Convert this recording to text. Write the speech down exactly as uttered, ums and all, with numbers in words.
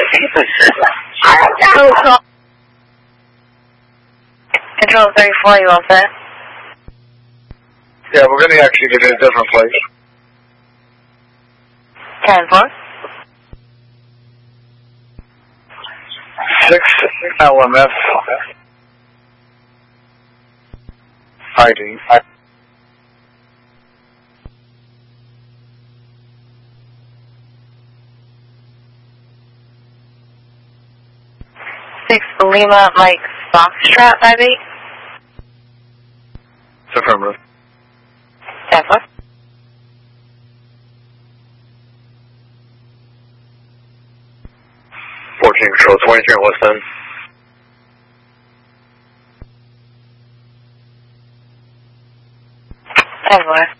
Control thirty-four, you all set? Yeah, we're going to actually get in a different place. ten four. six L M F. Hiding. six Lima Mike Foxtrot five eight. It's affirmative. ten four. fourteen Control, twenty-three on West End. ten four.